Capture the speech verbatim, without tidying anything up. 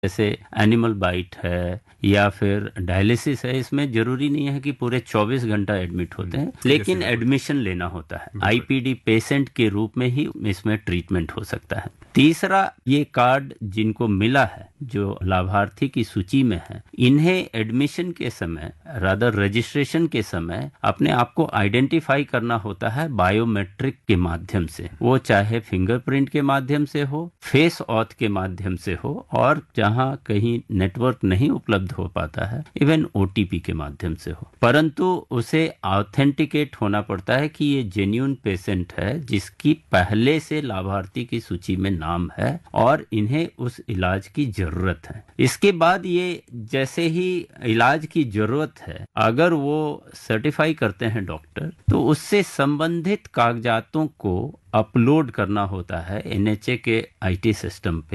जैसे animal bite है या फिर डायलिसिस है, इसमें जरूरी नहीं है कि पूरे चौबीस घंटा एडमिट होते हैं, लेकिन एडमिशन लेना होता है। आईपीडी पेशेंट के रूप में ही इसमें ट्रीटमेंट हो सकता है। तीसरा, ये कार्ड जिनको मिला है, जो लाभार्थी की सूची में है, इन्हें एडमिशन के समय, रादर रजिस्ट्रेशन के समय अपने आप को आइडेंटिफाई करना होता है बायोमेट्रिक के माध्यम से। वो चाहे फिंगरप्रिंट के माध्यम से हो, फेस ऑथ के माध्यम से हो, और जहां कहीं नेटवर्क नहीं उपलब्ध हो पाता है इवन ओटीपी के माध्यम से हो, परंतु उसे ऑथेंटिकेट होना पड़ता है कि ये जेन्युइन पेशेंट है जिसकी पहले से लाभार्थी की सूची में नाम है और इन्हें उस इलाज की जरूरत है। इसके बाद ये जैसे ही इलाज की जरूरत है, अगर वो सर्टिफाई करते हैं डॉक्टर, तो उससे संबंधित कागजातों को अपलोड करना होता है एनएचए के आईटी सिस्टम पे।